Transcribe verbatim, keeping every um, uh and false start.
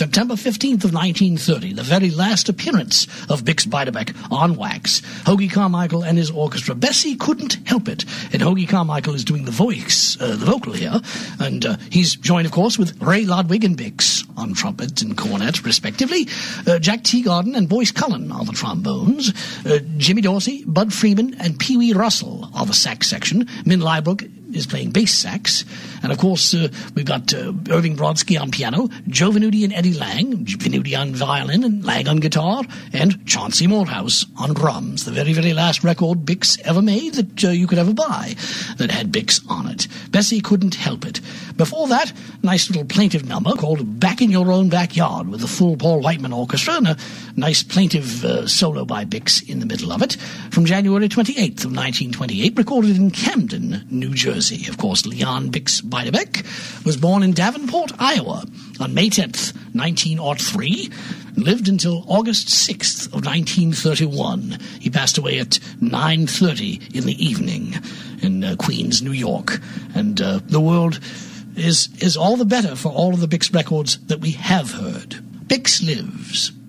September fifteenth of nineteen thirty, the very last appearance of Bix Beiderbecke on wax. Hoagy Carmichael and his orchestra. Bessie couldn't help it. And Hoagy Carmichael is doing the voice, uh, the vocal here. And uh, he's joined, of course, with Ray Ludwig and Bix on trumpet and cornet, respectively. Uh, Jack Teagarden and Boyce Cullen are the trombones. Uh, Jimmy Dorsey, Bud Freeman, and Pee Wee Russell are the sax section. Min Leibrook is playing bass sax. And, of course, uh, we've got uh, Irving Brodsky on piano, Joe Venuti and Eddie Lang, Venuti on violin and Lang on guitar, and Chauncey Morehouse on drums. The very, very last record Bix ever made that uh, you could ever buy that had Bix on it. Bessie couldn't help it. Before that, nice little plaintive number called Back in Your Own Backyard with the full Paul Whiteman Orchestra and a nice plaintive uh, solo by Bix in the middle of it from January twenty-eighth of nineteen twenty-eight, recorded in Camden, New Jersey. Of course, Leon Bix Beiderbecke was born in Davenport, Iowa on May tenth, nineteen oh three, and lived until August sixth of nineteen thirty-one. He passed away at nine thirty in the evening in uh, Queens, New York. And uh, the world is is all the better for all of the Bix records that we have heard. Bix lives.